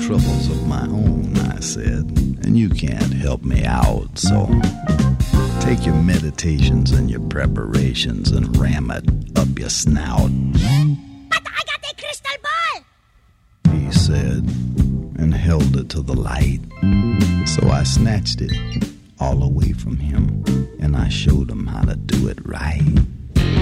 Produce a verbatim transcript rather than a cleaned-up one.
troubles of my own, I said, and you can't help me out, so take your meditations and your preparations and ram it up your snout. But I got a crystal ball, he said, and held it to the light. So I snatched it all away from him, and I showed him how to do it right.